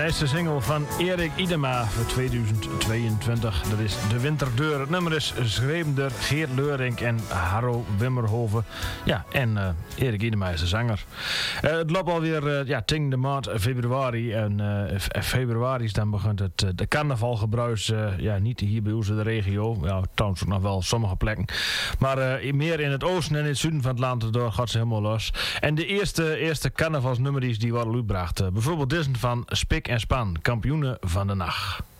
eerste single van Erik Idema voor 2022. Dat is De Winterdeur. Het nummer is geschreven door Geert Leurink en Harro Wimmerhoven. Ja, en Erik Idema is de zanger. Het loopt alweer 10 de maand februari. En februari is dan begint het de carnavalgebruis. Niet hier bij ons in de regio. Ja, trouwens ook nog wel sommige plekken. Maar meer in het oosten en in het zuiden van het land. Door gaat ze helemaal los. En de eerste carnavalsnummers die worden uitgebracht. Bijvoorbeeld deze van Spik en Span, kampioenen van de nacht.